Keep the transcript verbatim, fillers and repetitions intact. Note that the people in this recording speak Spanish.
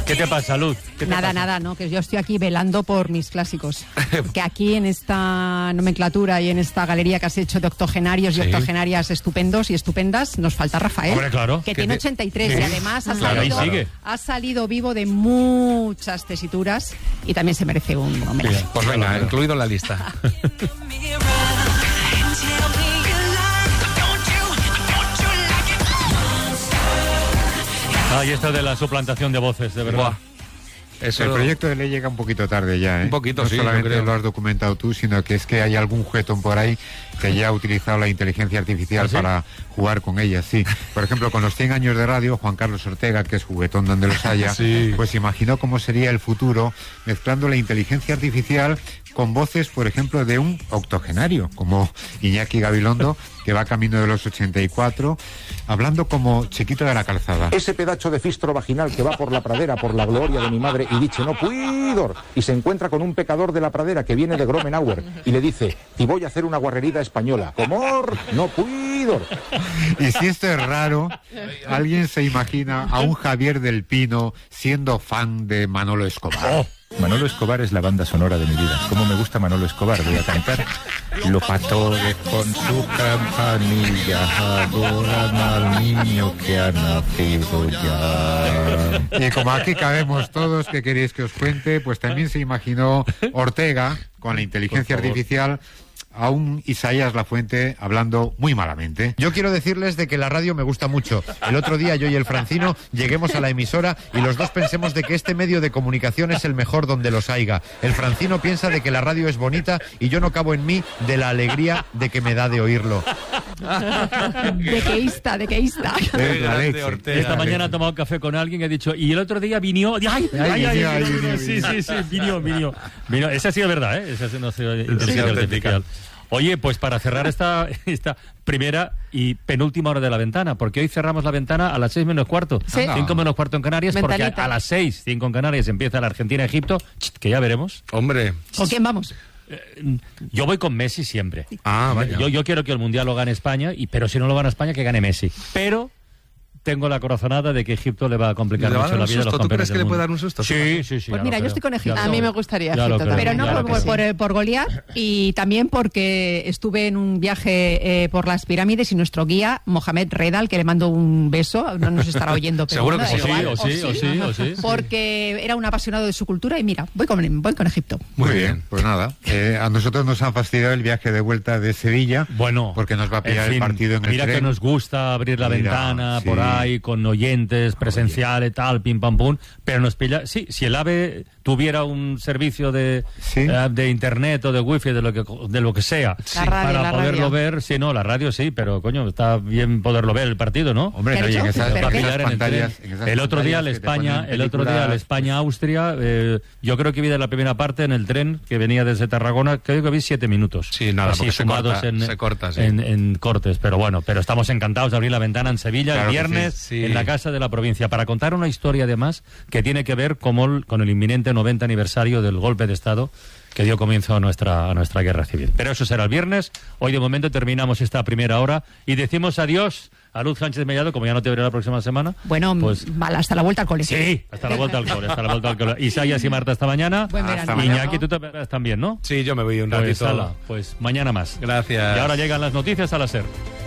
¿Qué te pasa, Luz? ¿Qué te Nada, pasa? nada, no, que yo estoy aquí velando por mis clásicos. Que aquí en esta nomenclatura y en esta galería que has hecho de octogenarios y Sí. octogenarias estupendos y estupendas, nos falta Rafael. Hombre, claro. Que Que tiene te- ochenta y tres Sí. y además ha, Claro, ahí salido, sigue. ha salido vivo de muchas tesituras y también se merece un homenaje. Pues venga, incluido en la lista. Ay, esto de la suplantación de voces, de verdad. Buah. Eso... El proyecto de ley llega un poquito tarde ya, ¿eh? Un poquito, no sí, yo solamente creo. lo has documentado tú, sino que es que hay algún juguetón por ahí que ya ha utilizado la inteligencia artificial ¿Ah, sí? para jugar con ella, sí. Por ejemplo, con los cien años de radio, Juan Carlos Ortega, que es juguetón donde los haya, Sí. pues imaginó cómo sería el futuro mezclando la inteligencia artificial con voces, por ejemplo, de un octogenario, como Iñaki Gabilondo, que va camino de los ochenta y cuatro, hablando como Chiquito de la Calzada. Ese pedacho de fistro vaginal que va por la pradera por la gloria de mi madre y dice no puidor y se encuentra con un pecador de la pradera que viene de Gromenauer y le dice y voy a hacer una guarrerida española comor no puidor. Y si esto es raro, alguien se imagina a un Javier del Pino siendo fan de Manolo Escobar. Manolo Escobar es la banda sonora de mi vida. ¿Cómo me gusta Manolo Escobar? Voy a cantar. Los pastores con su campanilla adoran al niño que ha nacido ya. Y como aquí cabemos todos, ¿qué queréis que os cuente? Pues también se imaginó Ortega, con la inteligencia artificial, a un Isaías Lafuente hablando muy malamente. Yo quiero decirles de que la radio me gusta mucho. El otro día yo y el Francino lleguemos a la emisora y los dos pensemos de que este medio de comunicación es el mejor donde los haiga. El Francino piensa de que la radio es bonita y yo no cabo en mí de la alegría de que me da de oírlo. Dequeísta, dequeísta. Es la leche. Ortega. Esta mañana ha tomado café con alguien que ha dicho, y el otro día vinió. ¡Ay, ay, ay! vinió, ay, ay, vinió, vinió, sí, vinió. sí, sí, vinió, vinió. vinió. Esa ha sido verdad, ¿eh? Esa no ha sido inteligencia auténtica. artificial. Oye, pues para cerrar esta, esta primera y penúltima hora de la ventana, porque hoy cerramos la ventana a las seis menos cuarto, Sí. cinco menos cuarto en Canarias, porque a, Ventanita. a las seis, cinco en Canarias, empieza la Argentina-Egipto, que ya veremos. Hombre. ¿Con quién vamos? Yo voy con Messi siempre. Ah, vaya. Yo, yo quiero que el Mundial lo gane España, y pero si no lo gana España, que gane Messi. Pero tengo la corazonada de que Egipto le va a complicar ¿Le va a mucho dar la un vida a los susto? ¿Tú campeones crees que del le puede mundo. dar un susto? Sí, sí, sí. Pues ya mira, lo yo creo. estoy con Egipto. Ya A lo mí me creo. gustaría Ya lo Egipto creo, también. Pero no claro por, que sí. por, por Goliat, y también porque estuve en un viaje eh, por las pirámides y nuestro guía, Mohamed Redal, que le mando un beso, no nos estará oyendo, pero Seguro bueno, que da sí, igual, o sí, o sí, o sí. porque era un apasionado de su cultura y mira, voy con, voy con Egipto. Muy bien, pues nada. Eh, a nosotros nos han fastidiado el viaje de vuelta de Sevilla. Bueno, porque nos va a pillar en fin, el partido en el mira tren. que nos gusta abrir la Mira, ventana sí. por ahí con oyentes presenciales, tal, pim pam pum, pero nos pilla. Sí, si el AVE tuviera un servicio de, Sí. eh, de internet o de wifi, de lo que de lo que sea, La radio, para la poderlo radio. ver, sí, no, la radio sí, pero coño, está bien poderlo ver el partido, ¿no? Hombre, ¿Qué no, ha y en dicho? esas, ¿Pero en qué? esas Pillar en el pantallas, tren. en esas El otro día pantallas el que te España, ponen el otro día el películas, España-Austria, eh, yo creo que vi de la primera parte en el tren que venía desde Tarragona, creo que vi siete minutos. Sí, nada, así porque se sumados corta, en, se corta, sí. en, en cortes, pero bueno, pero estamos encantados de abrir la ventana en Sevilla Claro el que viernes sí, sí. en la Casa de la Provincia para contar una historia además que tiene que ver con el, con el inminente noventa aniversario del golpe de Estado que dio comienzo a nuestra, a nuestra guerra civil. Pero eso será el viernes. Hoy de momento terminamos esta primera hora y decimos adiós a Luz Sánchez Mellado, como ya no te veré la próxima semana. Bueno, pues vale, hasta la vuelta al cole. sí, hasta la vuelta al cole, hasta la vuelta al cole. Isaías y Marta hasta mañana. Buen Hasta verano. mañana. Iñaki, tú te verás también, ¿no? Sí, yo me voy un Pues, ratito. ala, pues mañana más. Gracias. Y ahora llegan las noticias a la SER.